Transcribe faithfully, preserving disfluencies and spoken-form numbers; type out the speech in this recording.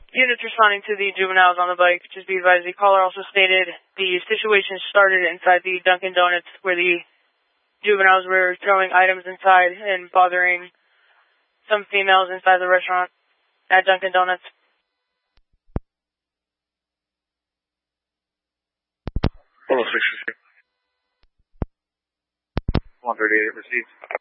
Units responding to the juveniles on the bike. Just be advised, the caller also stated the situation started inside the Dunkin' Donuts where the juveniles were throwing items inside and bothering some females inside the restaurant at Dunkin' Donuts. one thirty-eight received.